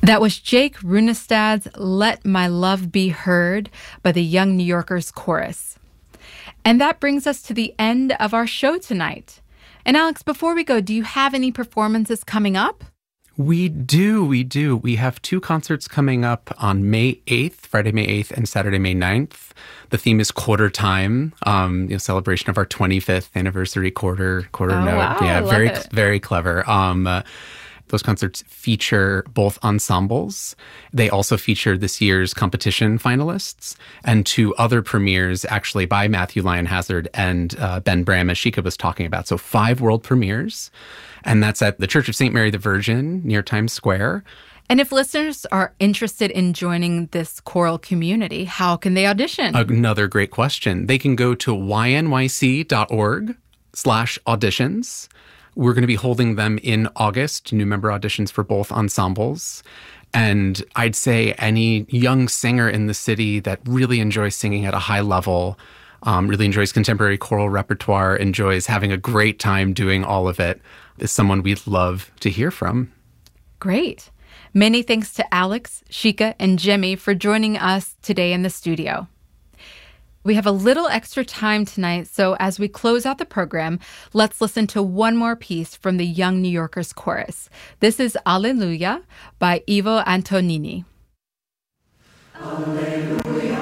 That was Jake Runestad's Let My Love Be Heard by the Young New Yorkers Chorus. And that brings us to the end of our show tonight. And Alex, before we go, do you have any performances coming up? We do. We have 2 concerts coming up on May 8th, Friday, May 8th, and Saturday, May 9th. The theme is Quarter Time, celebration of our 25th anniversary quarter note. Wow, yeah, very very clever. Those concerts feature both ensembles. They also feature this year's competition finalists and 2 other premieres, actually by Matthew Lyon Hazard and Ben Bram, as Shika was talking about. So 5 world premieres. And that's at the Church of St. Mary the Virgin near Times Square. And if listeners are interested in joining this choral community, how can they audition? Another great question. They can go to ynyc.org/auditions. We're going to be holding them in August, new member auditions for both ensembles. And I'd say any young singer in the city that really enjoys singing at a high level, really enjoys contemporary choral repertoire, enjoys having a great time doing all of it, is someone we'd love to hear from. Great. Many thanks to Alex, Shika, and Jimmy for joining us today in the studio. We have a little extra time tonight, so as we close out the program, let's listen to one more piece from the Young New Yorkers Chorus. This is Alleluia by Ivo Antonini. Alleluia.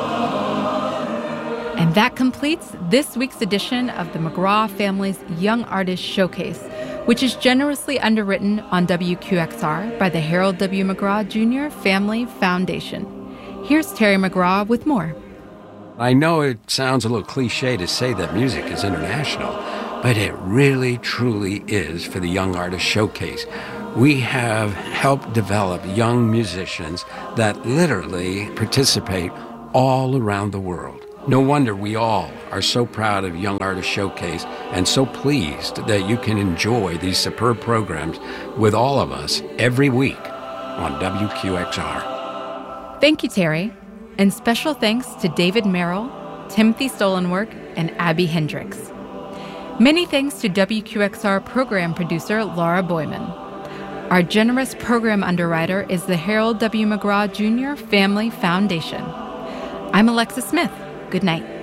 And that completes this week's edition of the McGraw Family's Young Artist Showcase, which is generously underwritten on WQXR by the Harold W. McGraw Jr. Family Foundation. Here's Terry McGraw with more. I know it sounds a little cliche to say that music is international, but it really, truly is for the Young Artist Showcase. We have helped develop young musicians that literally participate all around the world. No wonder we all are so proud of Young Artist Showcase and so pleased that you can enjoy these superb programs with all of us every week on WQXR. Thank you, Terry. And special thanks to David Merrill, Timothy Stolenwerk, and Abby Hendricks. Many thanks to WQXR program producer Laura Boyman. Our generous program underwriter is the Harold W. McGraw Jr. Family Foundation. I'm Alexa Smith. Good night.